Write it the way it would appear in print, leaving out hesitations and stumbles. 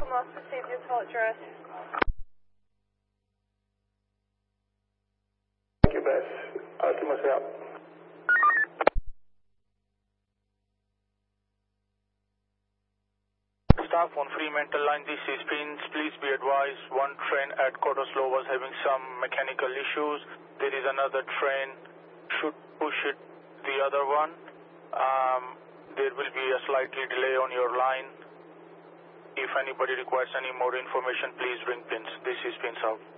must receive your call address. Thank you, Beth. Ultimus out. Staff on Fremantle line, this is Prince. Please be advised, one train at Cottesloe was having some mechanical issues. There is another train, should push it the other one. There will be a slightly delay on your line. If anybody requires any more information, please ring Prince. This is Prince out.